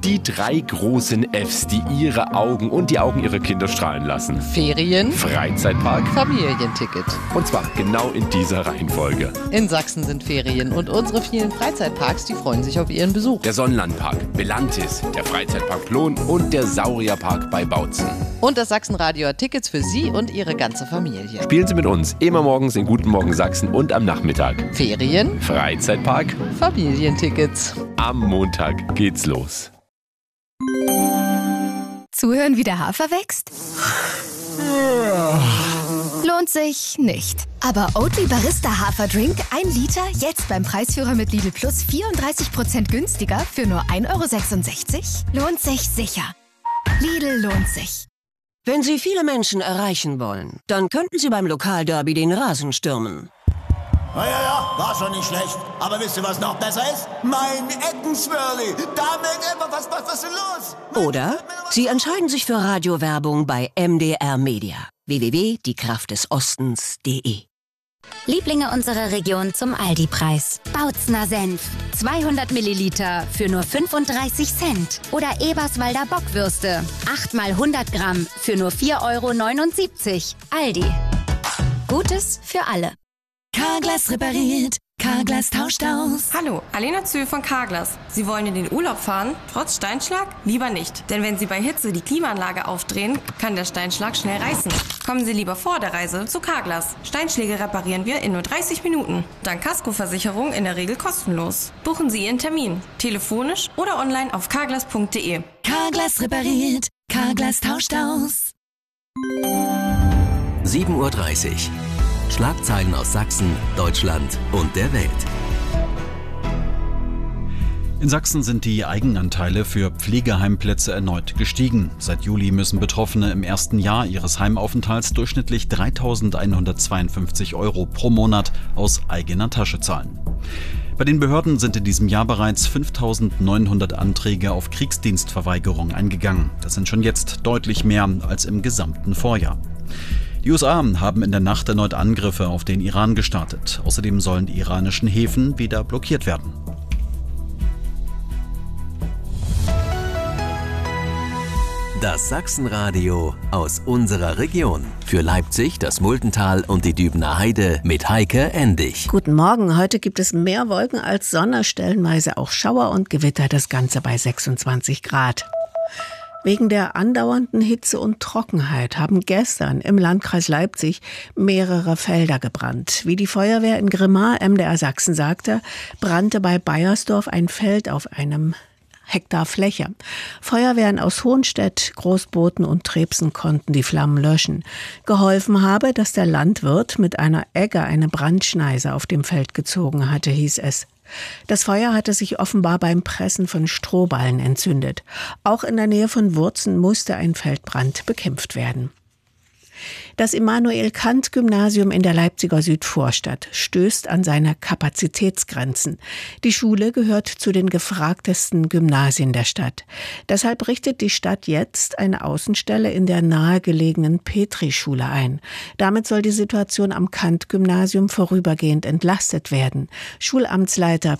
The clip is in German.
Die 3 großen Fs, die ihre Augen und die Augen ihrer Kinder strahlen lassen. Ferien, Freizeitpark, Familienticket. und zwar genau in dieser Reihenfolge. In Sachsen sind Ferien und unsere vielen Freizeitparks, die freuen sich auf ihren Besuch. Der Sonnenlandpark, Belantis, der Freizeitpark Plon und der Saurierpark bei Bautzen. Und das Sachsenradio hat Tickets für Sie und Ihre ganze Familie. Spielen Sie mit uns immer morgens in Guten Morgen Sachsen und am Nachmittag. Ferien, Freizeitpark, Familientickets. am Montag geht's los. Zuhören, wie der Hafer wächst? Lohnt sich nicht. Aber Oatly Barista Haferdrink 1 Liter jetzt beim Preisführer mit Lidl Plus 34% günstiger für nur 1,66 €? Lohnt sich sicher. Lidl lohnt sich. Wenn Sie viele Menschen erreichen wollen, dann könnten Sie beim Lokalderby den Rasen stürmen. Ja, war schon nicht schlecht. Aber wisst ihr, was noch besser ist? Mein Eckenswirli. Damit was ist denn los? Oder Sie entscheiden sich für Radiowerbung bei MDR Media. www.diekraftdesostens.de. Lieblinge unserer Region zum Aldi-Preis. Bautzner Senf. 200 Milliliter für nur 35 Cent. Oder Eberswalder Bockwürste. 8 mal 100 Gramm für nur 4,79 €. Aldi. Gutes für alle. Carglass repariert, Carglass tauscht aus. Hallo, Alena Zühl von Carglass. Sie wollen in den Urlaub fahren, trotz Steinschlag? Lieber nicht. Denn wenn Sie bei Hitze die Klimaanlage aufdrehen, kann der Steinschlag schnell reißen. Kommen Sie lieber vor der Reise zu Carglass. Steinschläge reparieren wir in nur 30 Minuten. Dank Kaskoversicherung in der Regel kostenlos. Buchen Sie Ihren Termin. Telefonisch oder online auf carglass.de. Carglass repariert, Carglass tauscht aus. 7:30 Uhr. Schlagzeilen aus Sachsen, Deutschland und der Welt. In Sachsen sind die Eigenanteile für Pflegeheimplätze erneut gestiegen. Seit Juli müssen Betroffene im ersten Jahr ihres Heimaufenthalts durchschnittlich 3.152 € pro Monat aus eigener Tasche zahlen. Bei den Behörden sind in diesem Jahr bereits 5.900 Anträge auf Kriegsdienstverweigerung eingegangen. Das sind schon jetzt deutlich mehr als im gesamten Vorjahr. Die USA haben in der Nacht erneut Angriffe auf den Iran gestartet. Außerdem sollen die iranischen Häfen wieder blockiert werden. Das Sachsenradio aus unserer Region. Für Leipzig, das Muldental und die Dübener Heide mit Heike Endig. Guten Morgen. Heute gibt es mehr Wolken als Sonne, stellenweise auch Schauer und Gewitter, das Ganze bei 26 Grad. Wegen der andauernden Hitze und Trockenheit haben gestern im Landkreis Leipzig mehrere Felder gebrannt. Wie die Feuerwehr in Grimma, MDR Sachsen sagte, brannte bei Baiersdorf ein Feld auf einem Hektar Fläche. Feuerwehren aus Hohenstedt, Großboten und Trebsen konnten die Flammen löschen. Geholfen habe, dass der Landwirt mit einer Egge eine Brandschneise auf dem Feld gezogen hatte, hieß es. Das Feuer hatte sich offenbar beim Pressen von Strohballen entzündet. Auch in der Nähe von Wurzen musste ein Feldbrand bekämpft werden. Das Immanuel-Kant-Gymnasium in der Leipziger Südvorstadt stößt an seine Kapazitätsgrenzen. Die Schule gehört zu den gefragtesten Gymnasien der Stadt. Deshalb richtet die Stadt jetzt eine Außenstelle in der nahegelegenen Petri-Schule ein. Damit soll die Situation am Kant-Gymnasium vorübergehend entlastet werden. Schulamtsleiter